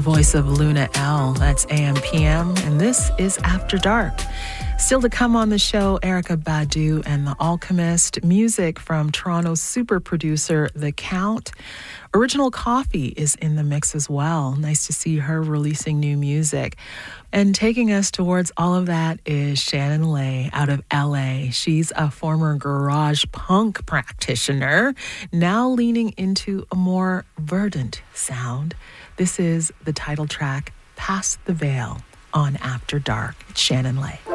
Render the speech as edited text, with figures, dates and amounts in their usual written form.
voice of Luna L. That's AM PM, and this is After Dark. Still to come on the show, Erykah Badu and The Alchemist, music from Toronto's super producer, The Count. Original Coffee is in the mix as well. Nice to see her releasing new music. And taking us towards all of that is Shannon Lay out of LA. She's a former garage punk practitioner, now leaning into a more verdant sound. This is the title track, Past the Veil, on After Dark. It's Shannon Lay.